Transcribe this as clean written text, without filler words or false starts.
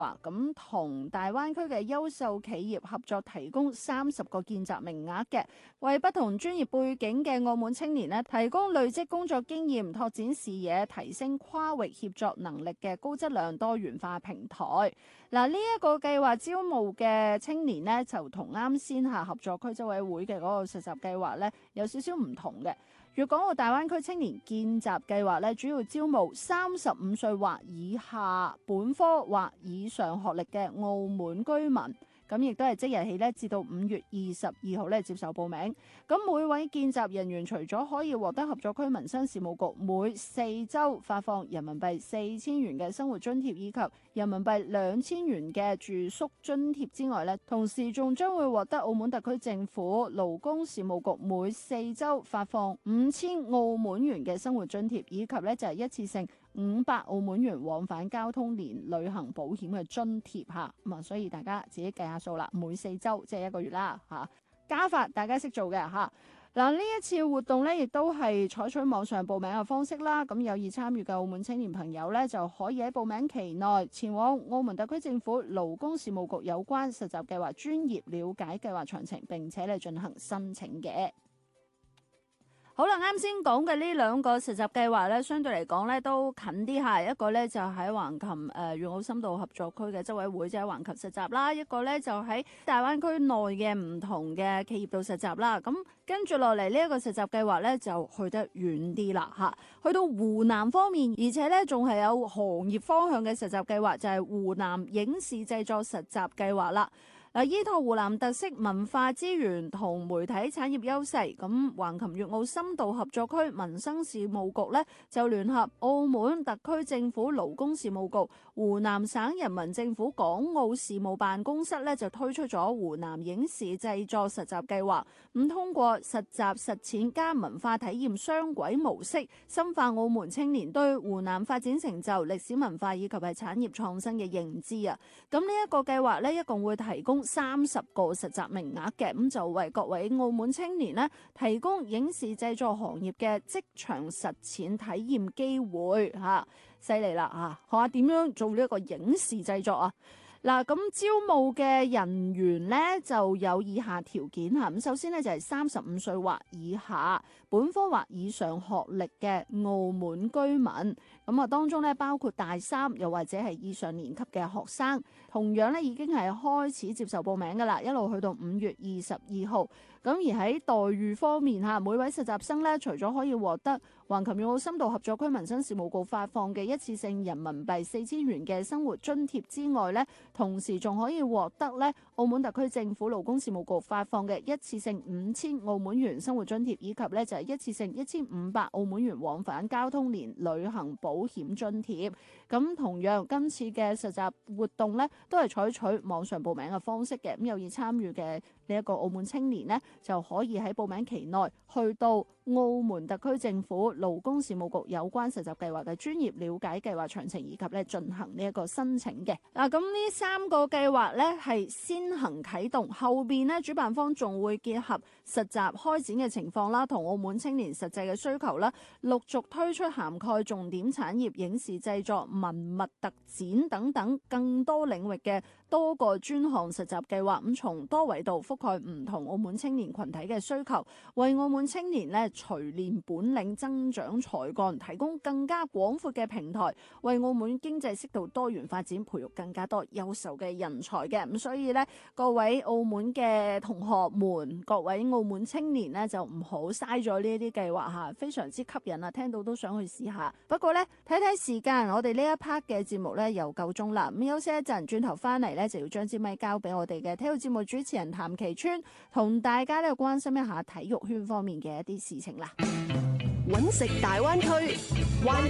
咁同大灣區嘅優秀企業合作，提供30個見習名額嘅，為不同專業背景嘅澳門青年呢提供累積工作經驗、拓展視野、提升跨域協作能力嘅高質量多元化平台。嗱，呢一個計劃招募嘅青年呢，就同啱先合作區執委會嘅嗰個實習計劃呢有少少唔同嘅。粵港澳大灣區青年見習計劃咧，主要招募35歲或以下、本科或以上學歷嘅澳門居民。咁亦都係即日起咧，至到5月22號咧接受報名。咁每位見習人員除咗可以獲得合作區民生事務局每4週發放人民幣4000元嘅生活津貼，以及人民幣2000元嘅住宿津貼之外咧，同時仲將會獲得澳門特區政府勞工事務局每4週發放5000澳門元嘅生活津貼，以及咧就係一次性500澳門元往返交通年旅行保險嘅津貼嚇。咁啊，所以大家自己計下數啦，每4週即係1個月啦嚇，加法大家識做嘅嚇。嗱，呢一次活動咧，亦都係採取網上報名嘅方式啦。咁有意參與嘅澳門青年朋友咧，就可以喺報名期內前往澳門特區政府勞工事務局有關實習計劃專頁了解計劃詳情，並且咧進行申請嘅。好啦，啱先講嘅呢2個實習計劃咧，相對嚟講咧都近啲嚇。一個咧就喺橫琴粵澳深度合作區嘅執委會，即係橫琴實習啦；一個咧就喺大灣區內嘅唔同嘅企業度實習啦。咁跟住落嚟呢一個實習計劃咧就去得遠啲啦嚇，去到湖南方面，而且咧仲係有行業方向嘅實習計劃，就係湖南影視製作實習計劃啦。嗱，依託湖南特色文化資源同媒體產業優勢，咁橫琴粵澳深度合作區民生事務局咧就聯合澳門特區政府勞工事務局、湖南省人民政府港澳事務辦公室咧就推出咗湖南影視製作實習計劃，咁通過實習實踐加文化體驗雙軌模式，深化澳門青年對湖南發展成就、歷史文化以及係產業創新嘅認知啊！咁呢一個計劃咧一共會提供30個實習名額嘅，咁就為各位澳門青年呢提供影視製作行業嘅職場實踐體驗機會嚇，犀利啦嚇！學下點樣做呢一個影視製作啊！嗱，咁招募嘅人員呢就有以下條件嚇，咁首先呢就係35歲或以下、本科或以上學歷嘅澳門居民，咁啊當中呢包括大3又或者係以上年級嘅學生，同樣呢已經係開始接受報名㗎啦，一路去到5月22號。咁而喺待遇方面嚇，每位實習生呢除咗可以獲得橫琴粵澳深度合作區民生事務局發放嘅一次性人民幣4000元嘅生活津貼之外呢，同時仲可以獲得咧澳門特區政府勞工事務局發放嘅一次性5000澳門元生活津貼，以及咧就係一次性1500澳門元往返交通年旅行保險津貼。咁同樣今次嘅實習活動咧都係採取網上報名嘅方式嘅，咁有意參與嘅呢一個澳門青年呢，就可以喺報名期內去到澳門特區政府勞工事務局有關實習計劃嘅專頁了解計劃詳情，以及咧進行呢一個申請嘅。嗱，咁呢3個計劃咧係先行啟動，後邊咧主辦方仲會結合實習開展嘅情況啦，同澳門青年實際嘅需求啦，陸續推出涵蓋重點產業、影視製作、文物特展等等更多領域嘅多個專項實習計劃，咁從多維度覆蓋唔同澳門青年群體嘅需求，為澳門青年咧錘煉本領、增長才幹，提供更加廣闊嘅平台，為澳門經濟適度多元發展培育更加多優秀嘅人才嘅。咁所以咧，各位澳門嘅同學們，各位澳門青年咧，就唔好嘥咗呢啲計劃嚇，非常之吸引啊！聽到都想去試下。不過咧，睇睇時間，我哋呢一 part 嘅節目咧又夠鐘啦。咁休息一陣，轉頭翻嚟咧就要將支咪交俾我哋嘅體育節目主持人譚其川，同大家咧關心一下體育圈方面嘅一啲事情啦。 揾食大灣區，灣